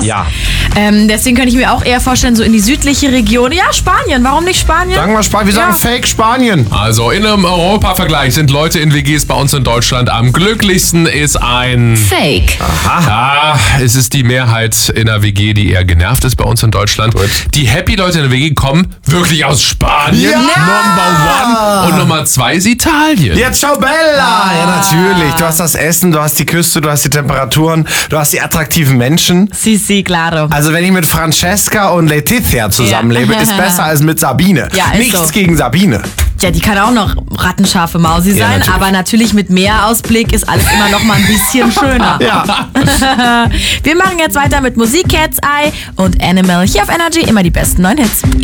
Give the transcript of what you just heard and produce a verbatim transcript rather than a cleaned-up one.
Ja. Ähm, deswegen könnte ich mir auch eher vorstellen, so in die südliche Region. Ja, Spanien. Warum nicht Spanien? Sagen wir Spanien. Wir sagen Ja. Fake Spanien. Also in einem Europa-Vergleich sind Leute in W Gs bei uns in Deutschland am glücklichsten ist ein... Fake. Ah, es ist die Mehrheit in der W G, die eher genervt ist bei uns in Deutschland. Die Happy-Leute in der W G kommen wirklich aus Spanien. Ja. Number one. Und Nummer zwei ist Italien. Ja, ciao Bella. Ja, natürlich. Du hast das Essen, du hast die Küste, du hast die Temperaturen, du hast die attraktiven Menschen. Si, si, claro. Also wenn ich mit Francesca und Letizia zusammenlebe, Ja. ist besser als mit Sabine. Ja, ist Nichts so. gegen Sabine. Ja, die kann auch noch rattenscharfe Mausi Ja, sein, natürlich. aber natürlich mit Meerausblick ist alles immer noch mal ein bisschen schöner. Ja. Wir machen jetzt weiter mit Musik, Cat's Eye und Animal hier auf Energy. Immer die besten neuen Hits.